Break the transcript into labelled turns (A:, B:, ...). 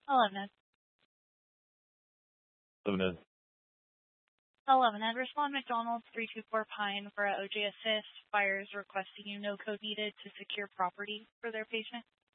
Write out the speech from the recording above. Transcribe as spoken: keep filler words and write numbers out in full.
A: Hello, Ned.
B: Luna.
A: Hello, Ned. Respond McDonald's three two four Pine for a O J assist. Buyers requesting you no code needed to secure property for their patient.